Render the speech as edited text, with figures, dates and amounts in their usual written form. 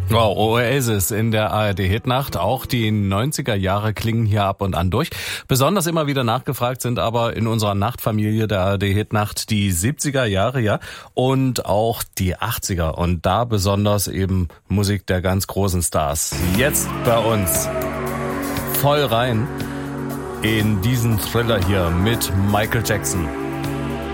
Wow, Oasis in der ARD-Hitnacht. Auch die 90er Jahre klingen hier ab und an durch. Besonders immer wieder nachgefragt sind aber in unserer Nachtfamilie der ARD-Hitnacht die 70er Jahre, ja, und auch die 80er. Und da besonders eben Musik der ganz großen Stars. Jetzt bei uns voll rein in diesen Thriller hier mit Michael Jackson.